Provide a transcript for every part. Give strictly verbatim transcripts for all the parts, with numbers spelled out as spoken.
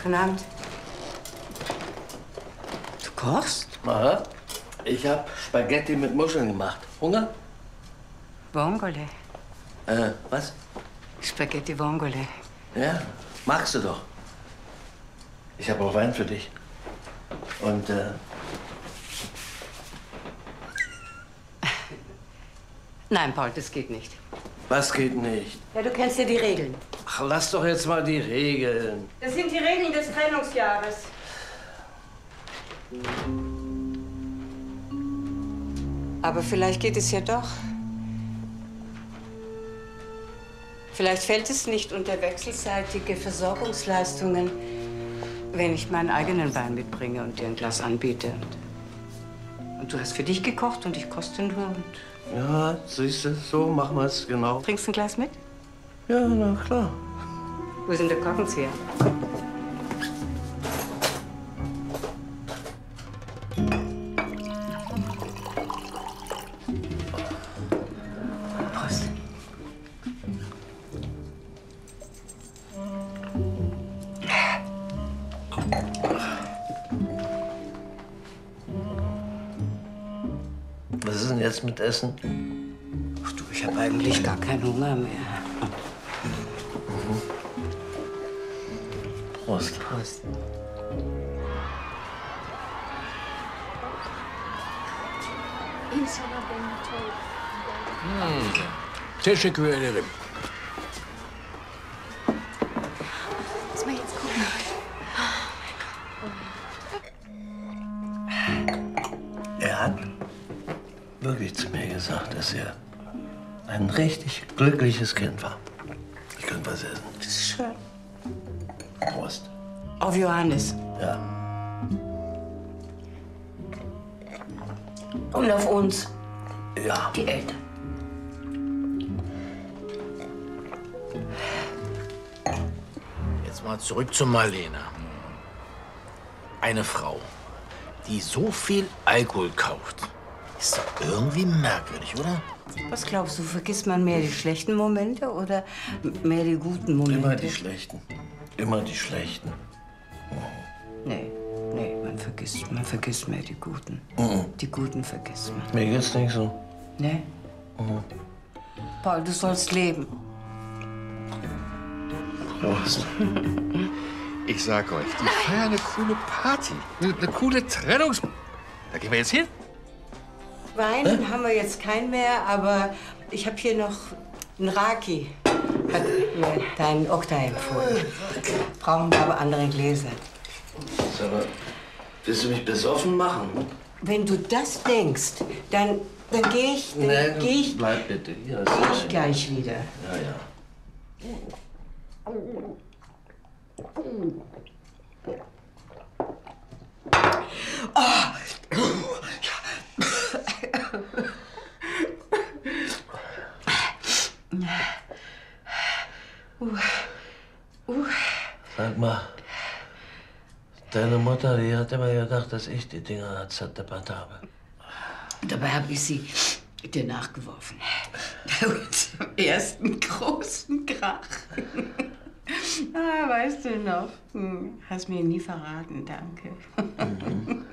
Guten Abend. Du kochst? Aha. Ich hab Spaghetti mit Muscheln gemacht. Hunger? Vongole. Äh, was? Spaghetti Vongole. Ja, magst du doch. Ich habe auch Wein für dich. Und, äh... Nein, Paul, das geht nicht. Was geht nicht? Ja, du kennst ja die Regeln. Ach, lass doch jetzt mal die Regeln. Das sind die Regeln des Trennungsjahres. Aber vielleicht geht es ja doch. Vielleicht fällt es nicht unter wechselseitige Versorgungsleistungen, wenn ich meinen eigenen Wein mitbringe und dir ein Glas anbiete. Und du hast für dich gekocht und ich koste nur und... Ja, siehst du, so machen wir es genau. Trinkst du ein Glas mit? Ja, na klar. Wo ist denn der Korkenzieher? Prost. Was ist denn jetzt mit Essen? Ach du, ich habe eigentlich gar keinen Hunger mehr. Mhm. Prost. Prost. Hmm. Teşekkür ederim. Muss man jetzt gucken. Er hat wirklich zu mir gesagt, dass er ein richtig glückliches Kind war. Ich könnte was essen. Das ist schön. Prost. Auf Johannes. Ja. Und auf uns. Ja. Die Eltern. Jetzt mal zurück zu Marlene. Eine Frau, die so viel Alkohol kauft, ist doch irgendwie merkwürdig, oder? Was glaubst du, vergisst man mehr die schlechten Momente oder mehr die guten Momente? Immer die schlechten. Immer die schlechten. Nee, nee, man vergisst, man vergisst mehr die guten. Mhm. Die guten vergisst man. Mir geht's nicht so. Nee? Mhm. Paul, du sollst leben. Prost. Ich sag euch, die feiern eine coole Party. Eine, eine coole Trennungs... Da gehen wir jetzt hin. Wein Hä? haben wir jetzt keinen mehr, aber ich habe hier noch einen Raki. Hat mir dein Oktay empfohlen. Brauchen wir aber andere Gläser. Sag mal, willst du mich besoffen machen? Wenn du das denkst, dann, dann gehe ich, dann Nee, geh ich, bleib bitte. Hier geh ist ich gleich wieder. Ja, ja. Oh. Uh. Uh. Sag mal, deine Mutter, die hat immer gedacht, dass ich die Dinger zerdeppert habe. Dabei habe ich sie dir nachgeworfen. Zum ersten großen Krach. Ah, weißt du noch? Hm, hast mir nie verraten, danke. Mhm.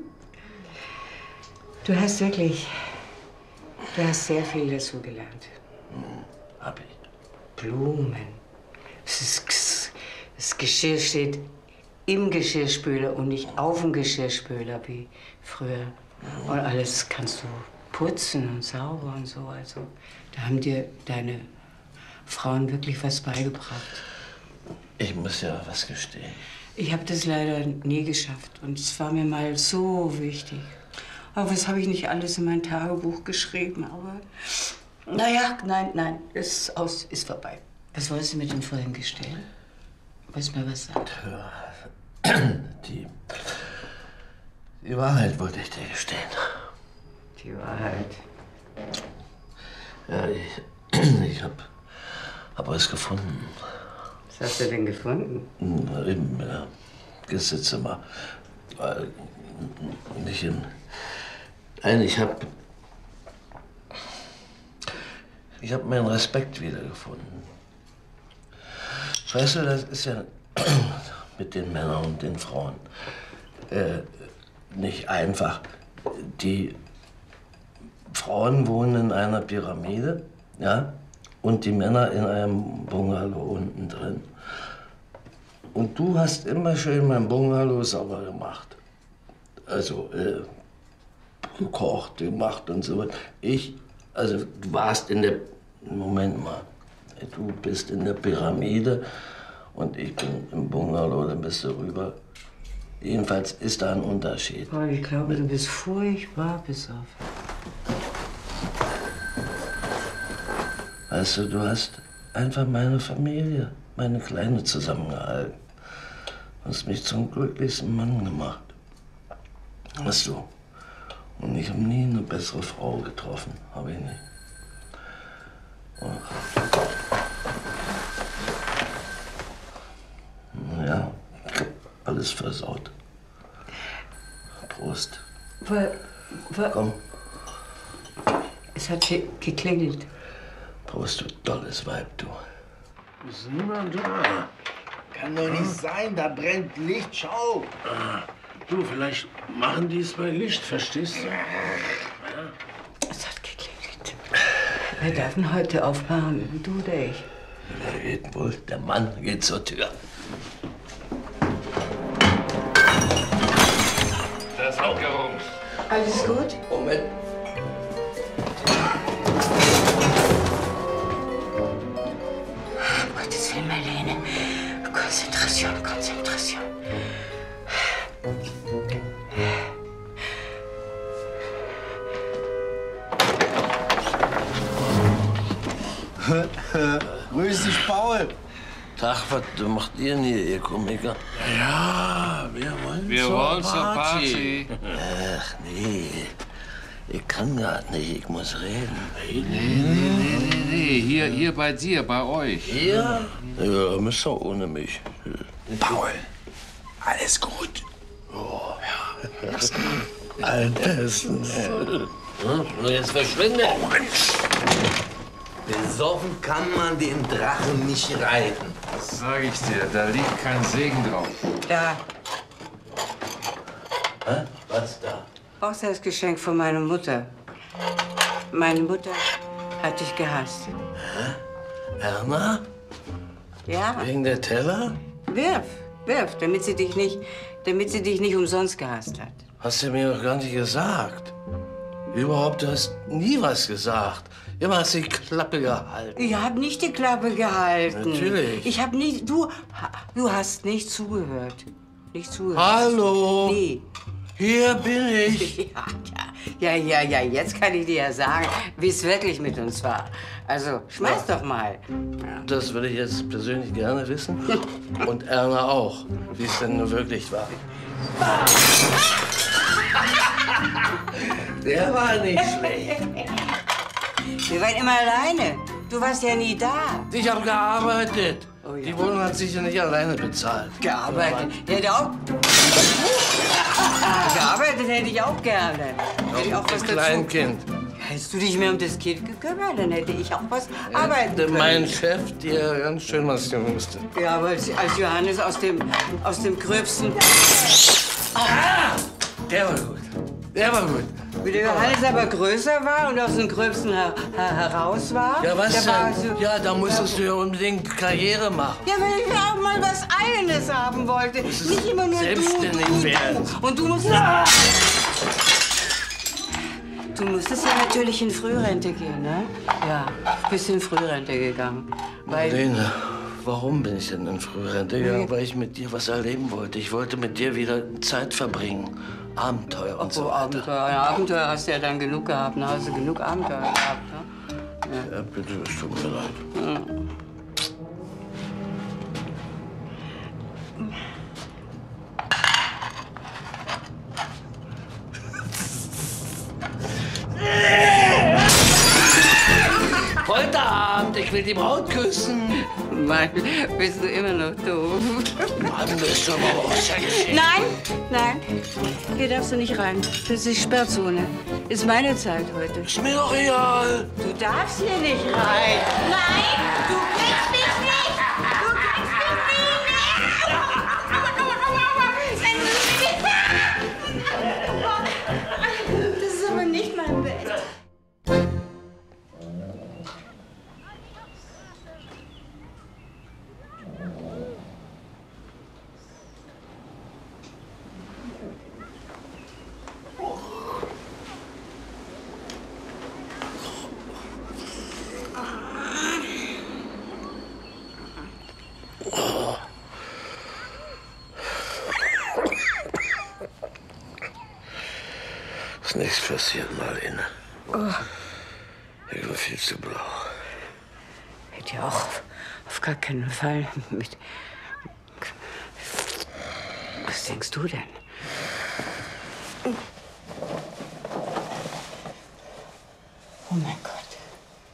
Du hast wirklich, du hast sehr viel dazu gelernt. Mhm, hab ich. Blumen. Das, ist, das Geschirr steht im Geschirrspüler und nicht auf dem Geschirrspüler wie früher. Mhm. Und alles kannst du putzen und sauber und so. Also, da haben dir deine Frauen wirklich was beigebracht. Ich muss ja was gestehen. Ich habe das leider nie geschafft und es war mir mal so wichtig. Aber was habe ich nicht alles in mein Tagebuch geschrieben? Aber naja, nein, nein, ist aus, ist vorbei. Was wolltest du mit dem vorhin gestehen? Wolltest du mir was sagen? Die, die Wahrheit wollte ich dir gestehen. Die Wahrheit. Ja, ich, ich hab, hab was gefunden. Was hast du denn gefunden? Im äh, Gästezimmer. Äh, nicht im... Nein, ich hab... Ich hab meinen Respekt wiedergefunden. Weißt du, das ist ja... mit den Männern und den Frauen. Äh, nicht einfach. Die Frauen wohnen in einer Pyramide, ja, und die Männer in einem Bungalow unten drin. Und du hast immer schön mein Bungalow sauber gemacht. Also, äh, gekocht, gemacht und so. Ich, also, du warst in der, Moment mal, du bist in der Pyramide und ich bin im Bungalow, dann bist du rüber. Jedenfalls ist da ein Unterschied. Oh, ich glaube, du bist furchtbar besoffen. Weißt du, du hast einfach meine Familie, meine Kleine zusammengehalten. Du hast mich zum glücklichsten Mann gemacht. Weißt du? Und ich habe nie eine bessere Frau getroffen. Habe ich nicht. Ja, ich hab alles versaut. Prost. Wa- wa- Komm. Es hat ge- geklingelt. Prost, du dolles Weib, du. Ist niemand da? Kann doch nicht sein, da brennt Licht, schau. Du, vielleicht machen die es bei Licht, verstehst du? Es hat geklingelt. Wer darf denn heute aufmachen? Du oder ich? Wer geht wohl? Der Mann geht zur Tür. Das hat gerumst. Alles gut? Moment. Gottes Willen, Marlene. Konzentration, Konzentration. Grüß dich, Paul. Tag, was macht ihr denn hier, ihr Komiker? Ja, wir wollen Wir zur wollen zur Party. Party. Ach, nee. Ich kann grad nicht, ich muss reden. Nee, nee, nee, nee. Hier, hier bei dir, bei euch. Ihr? Ja, müsst ihr ohne mich. Paul, alles gut. Allbestens. Hm? Und jetzt verschwinde. Besoffen kann man den Drachen nicht reiten. Das sag ich dir, da liegt kein Segen drauf. Da, Hä? Was da? Hochzeitsgeschenk von meiner Mutter. Meine Mutter hat dich gehasst. Erna? Ja, Wegen der Teller? wirf, wirf, damit sie dich nicht, damit sie dich nicht umsonst gehasst hat. Hast du mir doch gar nicht gesagt. Überhaupt, du hast nie was gesagt. Immer hast du die Klappe gehalten. Ich habe nicht die Klappe gehalten. Natürlich. Ich habe nicht, du, du hast nicht zugehört. Nicht zugehört. Hallo? Nee. Hier bin ich. Ja, ja, ja, ja, jetzt kann ich dir ja sagen, wie es wirklich mit uns war. Also, schmeiß doch mal. Das würde ich jetzt persönlich gerne wissen. Und Erna auch, wie es denn nur wirklich war. Der war nicht schlecht. Wir waren immer alleine. Du warst ja nie da. Ich habe gearbeitet. Oh ja. Die Wohnung hat sich ja nicht alleine bezahlt. Gearbeitet. Ja, hätte auch. Gearbeitet hätte ich auch gerne. Hätte ich auch was dazu. Kleinkind. Hättest du dich mehr um das Kind gekümmert, dann hätte ich auch was arbeiten können. Mein Chef, der ganz schön was tun musste. Ja, aber als, als Johannes aus dem, aus dem Gröbsten. Der war gut. Der war gut. Wie der Johannes aber größer war und aus dem Gröbsten her, her, heraus war. Ja, was da war denn? so, Ja, da musstest du ja unbedingt Karriere machen. Ja, weil ich auch mal was Eigenes haben wollte. Nicht immer nur selbstständig du, du, werden. du. Und du musstest... Du musstest ja natürlich in Frührente gehen, ne? Ja, bist in Frührente gegangen. Weil... Lene, warum bin ich denn in Frührente gegangen? Weil ich mit dir was erleben wollte. Ich wollte mit dir wieder Zeit verbringen. Abenteuer und Ach so so, weiter. Abenteuer. Ja, Abenteuer hast du ja dann genug gehabt. Ne? Hast du genug Abenteuer gehabt, ne? Ja, bitte, es tut mir leid. Folterabend, ich will die Braut küssen. Mann, bist du immer noch doof? Mann, bist du aber auch sexy. Nein, nein, hier darfst du nicht rein. Das ist Sperrzone. Ist meine Zeit heute. Ist mir doch egal. Du darfst hier nicht rein. Nein, du kriegst mich nicht. Du kriegst mich nicht. ist nichts passiert, Marlene. Oh. Ich war viel zu blau. Hätte ja auch auf gar keinen Fall mit... Was denkst du denn? Oh mein Gott.